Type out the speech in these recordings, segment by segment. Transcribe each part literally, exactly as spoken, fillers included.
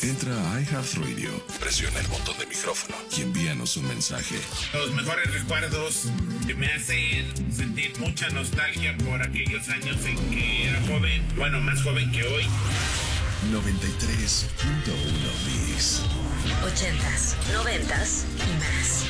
Entra a iHeartRadio, presiona el botón de micrófono y envíanos un mensaje. Los mejores recuerdos que me hacen sentir mucha nostalgia por aquellos años en que era joven, bueno, más joven que hoy. noventa y tres punto uno Mix. Ochentas, noventas y más.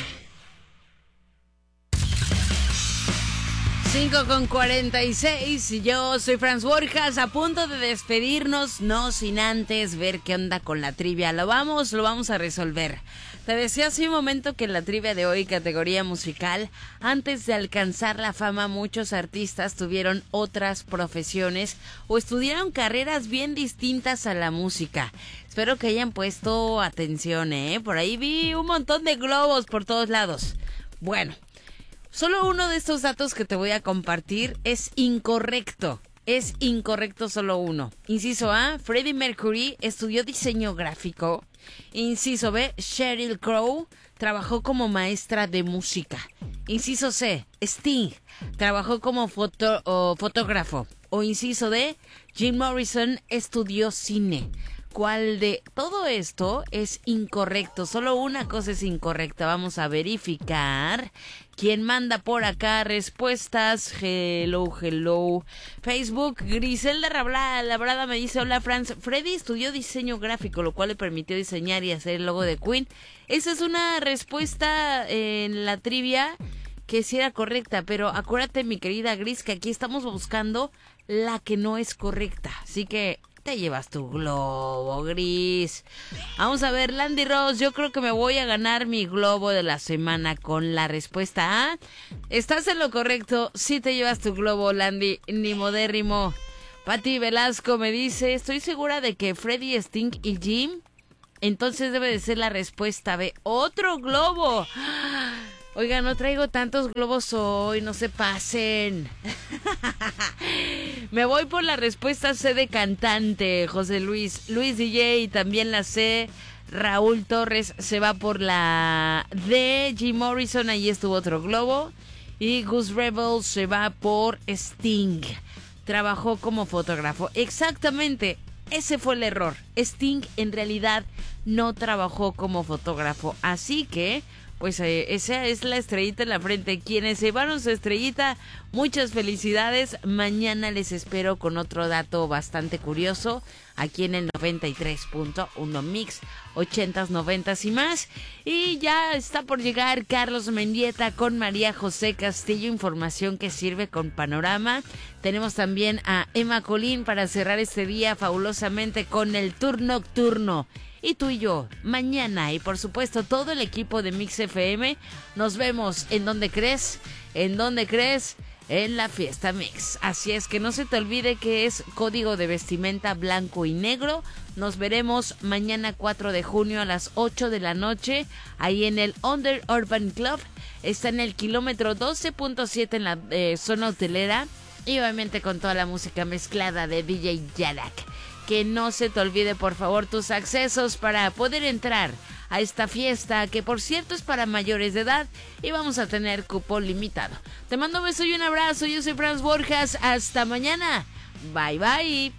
cinco con cuarenta y seis, yo soy Franz Borjas, a punto de despedirnos, no sin antes ver qué onda con la trivia. Lo vamos, lo vamos a resolver. Te decía hace un momento que en la trivia de hoy, categoría musical, antes de alcanzar la fama, muchos artistas tuvieron otras profesiones o estudiaron carreras bien distintas a la música. Espero que hayan puesto atención, ¿eh? Por ahí vi un montón de globos por todos lados. Bueno, solo uno de estos datos que te voy a compartir es incorrecto. Es incorrecto solo uno. Inciso A, Freddie Mercury estudió diseño gráfico. Inciso B, Sheryl Crow trabajó como maestra de música. Inciso C, Sting trabajó como foto, o fotógrafo. O inciso D, Jim Morrison estudió cine. ¿Cuál de todo esto es incorrecto? Solo una cosa es incorrecta. Vamos a verificar. ¿Quién manda por acá? Respuestas. Hello, hello. Facebook, Griselda Labrada, Labrada me dice: hola Franz. Freddy estudió diseño gráfico, lo cual le permitió diseñar y hacer el logo de Queen. Esa es una respuesta en la trivia que sí era correcta, pero acuérdate, mi querida Gris, que aquí estamos buscando la que no es correcta. Así que te llevas tu globo, Gris. Vamos a ver, Landy Ross, yo creo que me voy a ganar mi globo de la semana con la respuesta A. ¿Estás en lo correcto? Sí te llevas tu globo, Landy, ni modérrimo. Pati Velasco me dice: estoy segura de que Freddy, Sting y Jim. Entonces debe de ser la respuesta B. ¡Otro globo! Oiga, no traigo tantos globos hoy, no se pasen. Me voy por la respuesta C de cantante, José Luis. Luis D J, también la C. Raúl Torres se va por la D. Jim Morrison, ahí estuvo otro globo. Y Gus Rebel se va por Sting. Trabajó como fotógrafo. Exactamente, ese fue el error. Sting en realidad no trabajó como fotógrafo. Así que pues eh, esa es la estrellita en la frente. Quienes se llevaron su estrellita, muchas felicidades. Mañana les espero con otro dato bastante curioso aquí en el noventa y tres punto uno Mix, ochentas, noventas y más. Y ya está por llegar Carlos Mendieta con María José Castillo, información que sirve con Panorama. Tenemos también a Emma Colín para cerrar este día fabulosamente con el tour nocturno. Y tú y yo, mañana, y por supuesto todo el equipo de Mix F M, nos vemos en donde crees, en donde crees, en la fiesta Mix. Así es que no se te olvide que es código de vestimenta blanco y negro. Nos veremos mañana cuatro de junio a las ocho de la noche, ahí en el Under Urban Club. Está en el kilómetro doce punto siete en la eh, zona hotelera, y obviamente con toda la música mezclada de D J Yadak. Que no se te olvide, por favor, tus accesos para poder entrar a esta fiesta, que por cierto es para mayores de edad y vamos a tener cupón limitado. Te mando un beso y un abrazo. Yo soy Franz Borjas. Hasta mañana. Bye, bye.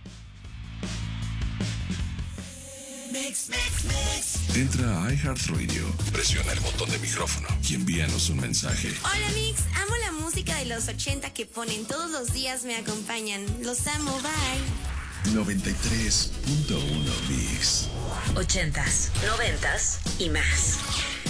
Mix, mix, mix. Entra a iHeartRadio, presiona el botón de micrófono y envíanos un mensaje. Hola Mix, amo la música de los ochenta que ponen todos los días, me acompañan. Los amo, bye. noventa y tres punto uno Mix. Ochentas, noventas y más.